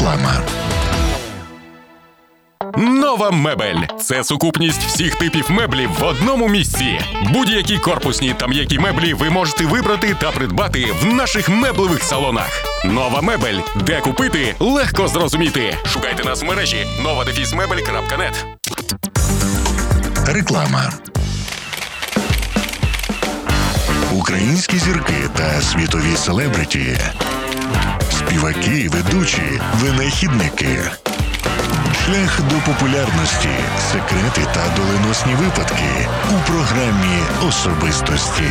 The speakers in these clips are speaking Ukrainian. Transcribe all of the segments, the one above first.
Реклама. Нова мебель – це сукупність всіх типів меблів в одному місці. Будь-які корпусні та м'які меблі ви можете вибрати та придбати в наших меблевих салонах. Нова мебель. Де купити – легко зрозуміти. Шукайте нас в мережі nova-mebel.net. Реклама. Українські зірки та світові селебриті. Співаки, ведучі, винахідники. Шлях до популярності, секрети та доленосні випадки у програмі «Особистості».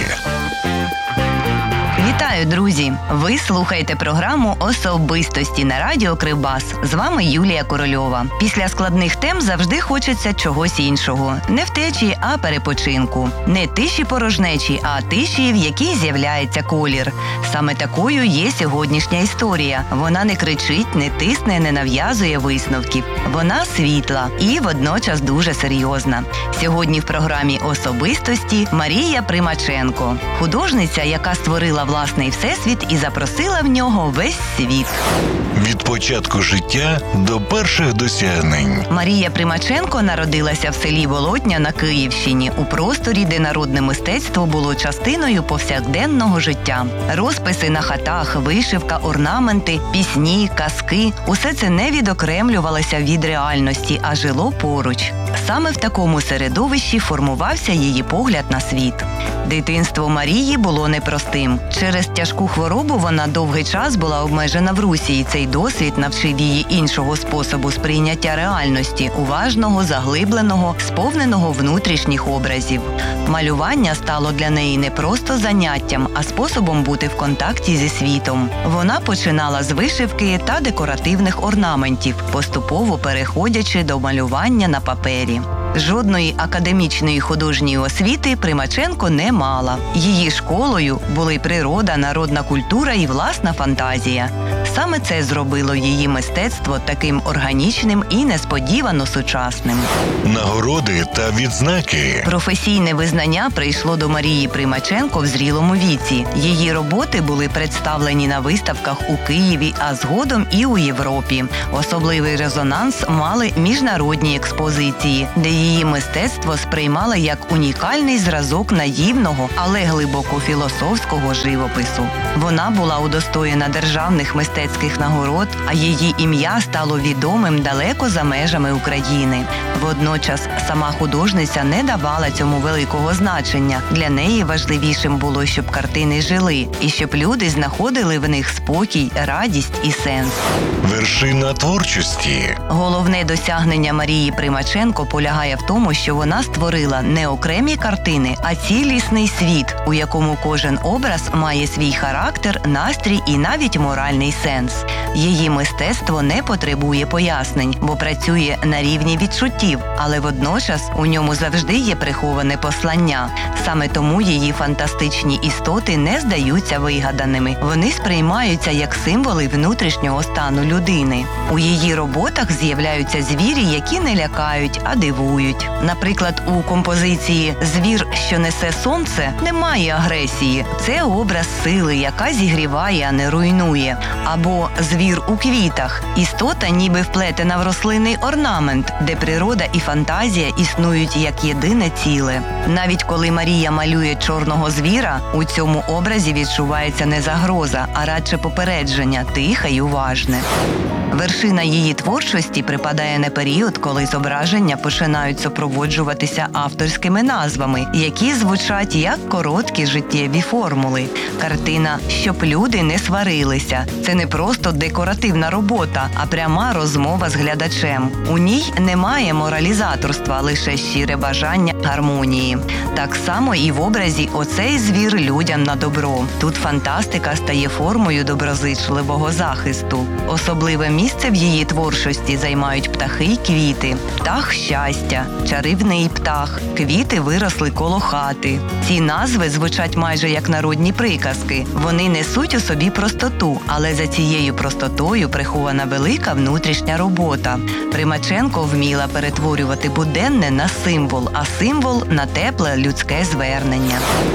Вітаю, друзі! Ви слухаєте програму «Особистості» на радіо Кривбас. З вами Юлія Корольова. Після складних тем завжди хочеться чогось іншого. Не втечі, а перепочинку. Не тиші порожнечі, а тиші, в якій з'являється колір. Саме такою є сьогоднішня історія. Вона не кричить, не тисне, не нав'язує висновків. Вона світла і водночас дуже серйозна. Сьогодні в програмі «Особистості» Марія Примаченко. Художниця, яка створила власний всесвіт і запросила в нього весь світ. Від початку життя до перших досягнень. Марія Примаченко народилася в селі Болотня на Київщині, у просторі, де народне мистецтво було частиною повсякденного життя. Розписи на хатах, вишивка, орнаменти, пісні, казки – усе це не відокремлювалося від реальності, а жило поруч. Саме в такому середовищі формувався її погляд на світ. Дитинство Марії було непростим. Через тяжку хворобу вона довгий час була обмежена в русі, і цей досвід навчив її іншого способу сприйняття реальності, уважного, заглибленого, сповненого внутрішніх образів. Малювання стало для неї не просто заняттям, а способом бути в контакті зі світом. Вона починала з вишивки та декоративних орнаментів, поступово переходячи до малювання на папері. Жодної академічної художньої освіти Примаченко не мала. Її школою були природа, народна культура і власна фантазія. Саме це зробило її мистецтво таким органічним і несподівано сучасним. Нагороди та відзнаки. Професійне визнання прийшло до Марії Примаченко в зрілому віці. Її роботи були представлені на виставках у Києві, а згодом і у Європі. Особливий резонанс мали міжнародні експозиції, де її мистецтво сприймали як унікальний зразок наївного, але глибоко філософського живопису. Вона була удостоєна державних мистецьких нагород, а її ім'я стало відомим далеко за межами України. Водночас сама художниця не давала цьому великого значення. Для неї важливішим було, щоб картини жили, і щоб люди знаходили в них спокій, радість і сенс. Вершина творчості. Головне досягнення Марії Примаченко полягає в тому, що вона створила не окремі картини, а цілісний світ, у якому кожен образ має свій характер, настрій і навіть моральний сенс. Її мистецтво не потребує пояснень, бо працює на рівні відчуттів, але водночас у ньому завжди є приховане послання. Саме тому її фантастичні істоти не здаються вигаданими. Вони сприймаються як символи внутрішнього стану людини. У її роботах з'являються звірі, які не лякають, а дивують. Наприклад, у композиції «Звір, що несе сонце» немає агресії. Це образ сили, яка зігріває, а не руйнує. Або «Звір у квітах» – істота ніби вплетена в рослинний орнамент, де природа і фантазія існують як єдине ціле. Навіть коли Марія малює чорного звіра, у цьому образі відчувається не загроза, а радше попередження, тихе й уважне. Вершина її творчості припадає на період, коли зображення починають супроводжуватися авторськими назвами, які звучать як короткі життєві формули. Картина «Щоб люди не сварилися» – це не просто декоративна робота, а пряма розмова з глядачем. У ній немає моралізаторства, лише щире бажання гармонії. Так само і в образі «Оцей звір людям на добро». Тут фантастика стає формою доброзичливого захисту. Особливе місце в її творчості займають птахи й квіти. Птах щастя, чарівний птах, квіти виросли коло хати. Ці назви звучать майже як народні приказки. Вони несуть у собі простоту, але за цією простотою прихована велика внутрішня робота. Примаченко вміла перетворювати буденне на символ, а символ – на тепле людське звернення.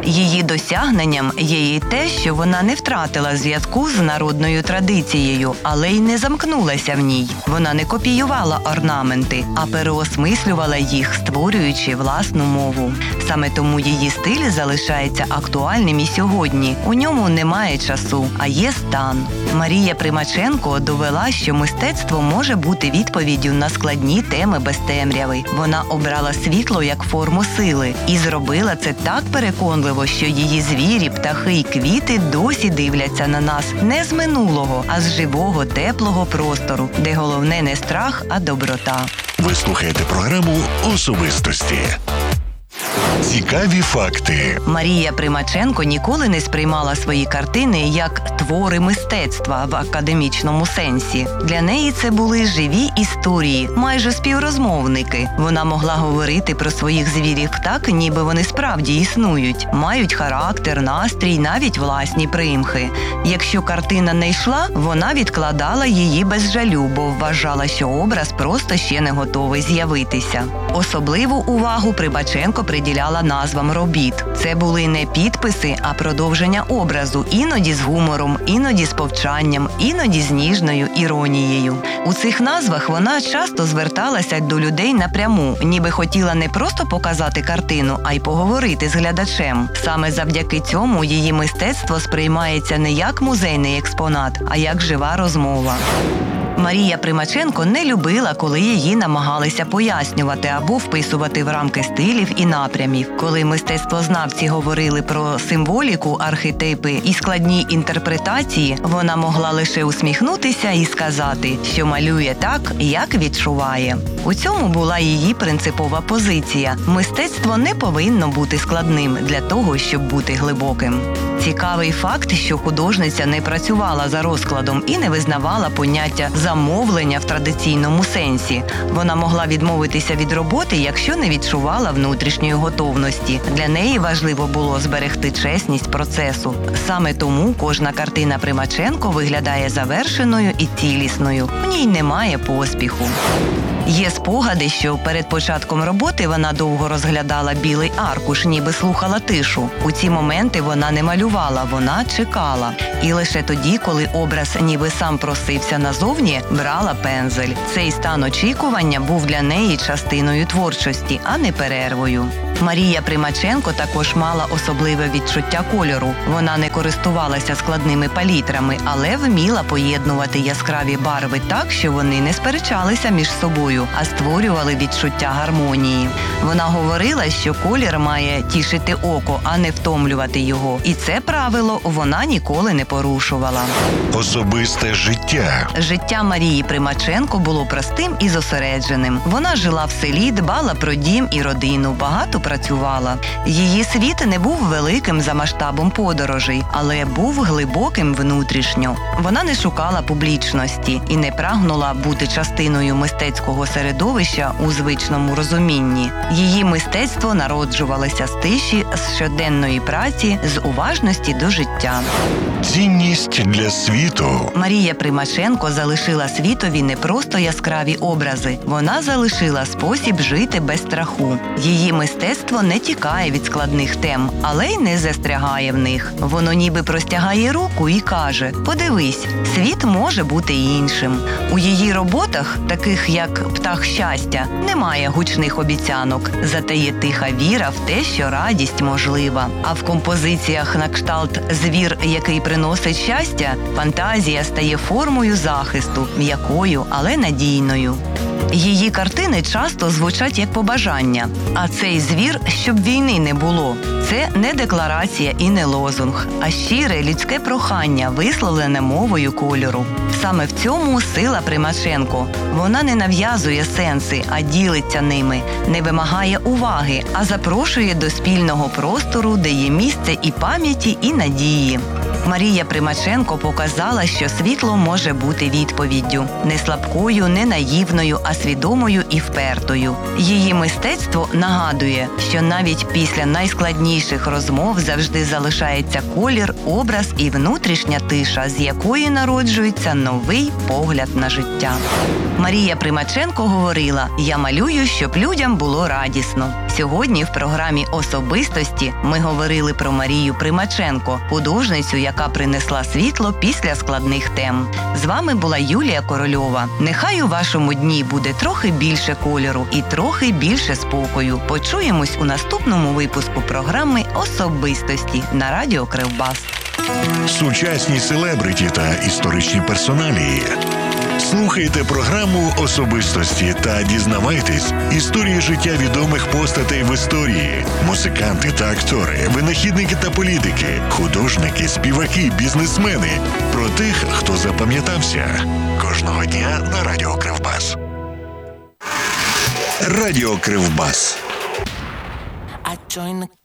Її досягненням є і те, що вона не втратила зв'язку з народною традицією, але й не замкнулася в ній. Вона не копіювала орнаменти, а переосмислювала їх, створюючи власну мову. Саме тому її стиль залишається актуальним і сьогодні. У ньому немає часу, а є стан. Марія Примаченко довела, що мистецтво може бути відповіддю на складні теми без темряви. Вона обрала світло як форму сили і зробила це так переконливо, що її звірі, птахи й квіти досі дивляться на нас не з минулого, а з живого, теплого простору, де головне не страх, а доброта. Ви слухаєте програму «Особистості». Цікаві факти. Марія Примаченко ніколи не сприймала свої картини як твори мистецтва в академічному сенсі. Для неї це були живі історії, майже співрозмовники. Вона могла говорити про своїх звірів так, ніби вони справді існують, мають характер, настрій, навіть власні примхи. Якщо картина не йшла, вона відкладала її без жалю, бо вважала, що образ просто ще не готовий з'явитися. Особливу увагу Примаченко приділяла назвам робіт. Це були не підписи, а продовження образу, іноді з гумором, іноді з повчанням, іноді з ніжною іронією. У цих назвах вона часто зверталася до людей напряму, ніби хотіла не просто показати картину, а й поговорити з глядачем. Саме завдяки цьому її мистецтво сприймається не як музейний експонат, а як жива розмова. Марія Примаченко не любила, коли її намагалися пояснювати або вписувати в рамки стилів і напрямів. Коли мистецтвознавці говорили про символіку, архетипи і складні інтерпретації, вона могла лише усміхнутися і сказати, що малює так, як відчуває. У цьому була її принципова позиція. Мистецтво не повинно бути складним для того, щоб бути глибоким. Цікавий факт, що художниця не працювала за розкладом і не визнавала поняття замовлення в традиційному сенсі. Вона могла відмовитися від роботи, якщо не відчувала внутрішньої готовності. Для неї важливо було зберегти чесність процесу. Саме тому кожна картина Примаченко виглядає завершеною і цілісною. В ній немає поспіху. Є спогади, що перед початком роботи вона довго розглядала білий аркуш, ніби слухала тишу. У ці моменти вона не малювала, вона чекала. І лише тоді, коли образ ніби сам просився назовні, брала пензель. Цей стан очікування був для неї частиною творчості, а не перервою. Марія Примаченко також мала особливе відчуття кольору. Вона не користувалася складними палітрами, але вміла поєднувати яскраві барви так, що вони не сперечалися між собою, а створювали відчуття гармонії. Вона говорила, що колір має тішити око, а не втомлювати його. І це правило вона ніколи не порушувала. Особисте життя. Життя Марії Примаченко було простим і зосередженим. Вона жила в селі, дбала про дім і родину, багато працювала. Її світ не був великим за масштабом подорожей, але був глибоким внутрішньо. Вона не шукала публічності і не прагнула бути частиною мистецького середовища у звичному розумінні. Її мистецтво народжувалося з тиші, з щоденної праці, з уважності до життя. Цінність для світу. Марія Примаченко залишила світові не просто яскраві образи. Вона залишила спосіб жити без страху. Її мистецтво не тікає від складних тем, але й не застрягає в них. Воно ніби простягає руку і каже: «Подивись, світ може бути іншим». У її роботах, таких як «Птах щастя», немає гучних обіцянок, зате є тиха віра в те, що радість можлива. А в композиціях на кшталт «Звір, який приносить щастя» фантазія стає формою захисту, м'якою, але надійною. Її картини часто звучать як побажання. А цей звір, щоб війни не було. Це не декларація і не лозунг, а щире людське прохання, висловлене мовою кольору. Саме в цьому сила Примаченко. Вона не нав'язує сенси, а ділиться ними, не вимагає уваги, а запрошує до спільного простору, де є місце і пам'яті, і надії. Марія Примаченко показала, що світло може бути відповіддю. Не слабкою, не наївною, а свідомою і впертою. Її мистецтво нагадує, що навіть після найскладніших розмов завжди залишається колір, образ і внутрішня тиша, з якої народжується новий погляд на життя. Марія Примаченко говорила: «Я малюю, щоб людям було радісно». Сьогодні в програмі «Особистості» ми говорили про Марію Примаченко, художницю, яка принесла світло після складних тем. З вами була Юлія Корольова. Нехай у вашому дні буде трохи більше кольору і трохи більше спокою. Почуємось у наступному випуску програми «Особистості» на радіо Кривбас. Сучасні селебриті та історичні персоналії. Слухайте програму «Особистості» та дізнавайтесь історії життя відомих постатей в історії. Музиканти та актори, винахідники та політики, художники, співаки, бізнесмени. Про тих, хто запам'ятався. Кожного дня на радіо Кривбас. Радіо Кривбас. I joined the